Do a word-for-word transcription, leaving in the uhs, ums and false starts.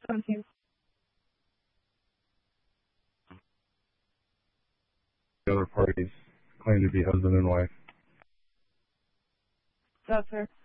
seventeen. The other parties claim to be husband and wife. That's her.